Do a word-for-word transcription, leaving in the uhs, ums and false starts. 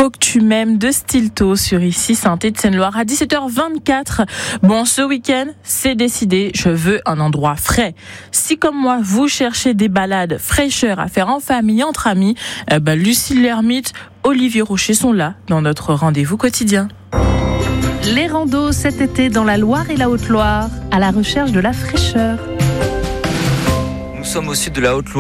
Faut que tu m'aimes de Stilto sur ici Saint-Étienne-Loire à dix-sept heures vingt-quatre. Bon, ce week-end, c'est décidé, je veux un endroit frais. Si comme moi, vous cherchez des balades fraîcheur à faire en famille, entre amis, eh ben, Lucille Lermite, Olivier Rocher sont là dans notre rendez-vous quotidien. Les randos cet été dans la Loire et la Haute-Loire, à la recherche de la fraîcheur. Nous sommes au sud de la Haute-Loire.